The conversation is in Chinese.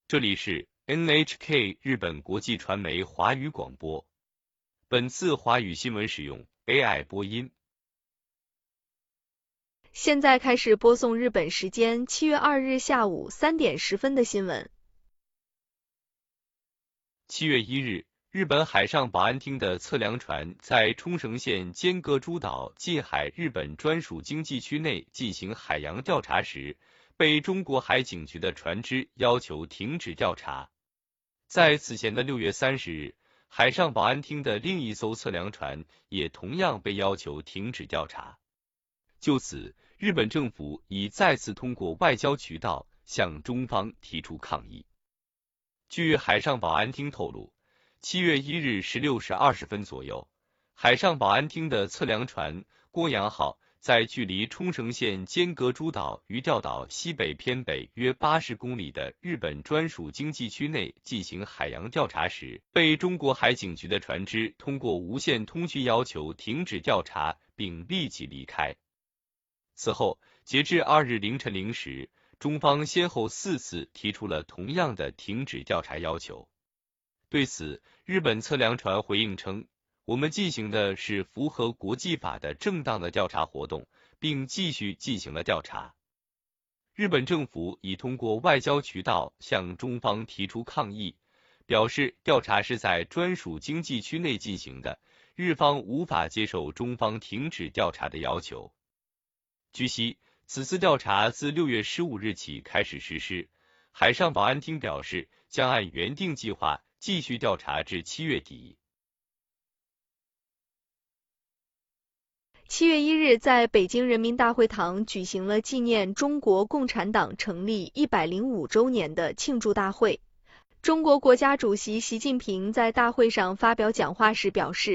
这里是 NHK 日本国际传媒华语广播。本次华语新闻使用 AI 播音。 现在开始播送日本时间7月2日下午3点10分的新闻。 7月1日，日本海上保安厅的测量船在冲绳县尖阁诸岛近海日本专属经济区内进行海洋调查时，被中国海警局的船只要求停止调查。在此前的6月30日，海上保安厅的另一艘测量船也同样被要求停止调查。就此，日本政府已再次通过外交渠道向中方提出抗议。据海上保安厅透露，7月1日16时20分左右，海上保安厅的测量船郭阳号在距离冲绳县尖阁诸岛鱼钓岛西北偏北约80公里的日本专属经济区内进行海洋调查时，被中国海警局的船只通过无线通讯要求停止调查并立即离开。此后，截至2日凌晨0时，中方先后4次提出了同样的停止调查要求。对此，日本测量船回应称，我们进行的是符合国际法的正当的调查活动，并继续进行了调查。日本政府已通过外交渠道向中方提出抗议，表示调查是在专属经济区内进行的，日方无法接受中方停止调查的要求。据悉，此次调查自6月15日起开始实施，海上保安厅表示将按原定计划继续调查至7月底。 7月1日，在北京人民大会堂举行了纪念中国共产党成立105周年的庆祝大会。中国国家主席习近平在大会上发表讲话时表示，